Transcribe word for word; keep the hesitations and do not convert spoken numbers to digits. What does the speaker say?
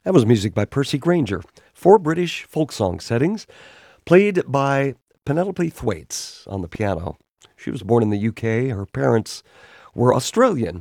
That was music by Percy Grainger. Four British folk song settings, played by Penelope Thwaites on the piano. She was born in the U K. Her parents were Australian,